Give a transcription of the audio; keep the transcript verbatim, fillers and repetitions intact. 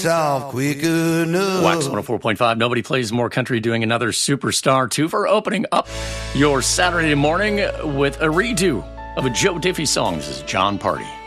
off quick enough. Wax one oh four point five. Nobody plays more country, doing another Superstar two for opening up your Saturday morning with a redo of a Joe Diffie song. This is John Party.